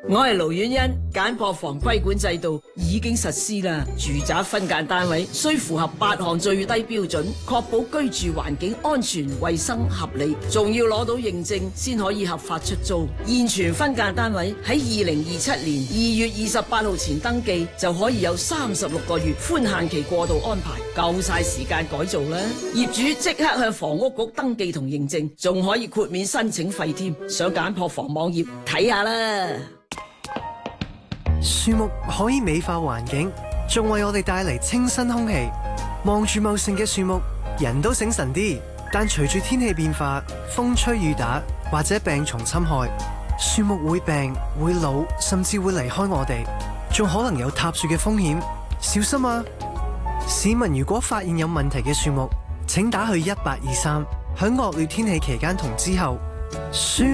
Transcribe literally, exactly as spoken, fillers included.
我係盧婉欣，簡樸房規管制度已經實施啦。住宅分間單位需符合八項最低標準，確保居住環境安全、衛生、合理，仲要攞到認證先可以合法出租。現存分間單位喺二零二七年二月二十八號前登記，就可以有三十六個月寬限期過渡安排，夠晒時間改造啦。業主即刻向房屋局登記同認證，仲可以豁免申請費添。上簡樸房網頁睇下啦。 樹木可以美化環境，仲為我哋帶嚟清新空氣。望住茂盛嘅樹木，人都醒神啲。但隨住天氣變化，風吹雨打或者病蟲侵害，樹木會病、會老，甚至會離開我哋，仲可能有塌樹嘅風險。小心啊！市民如果發現有問題嘅樹木，請打去一八二三。喺惡劣天氣期間同之後，樹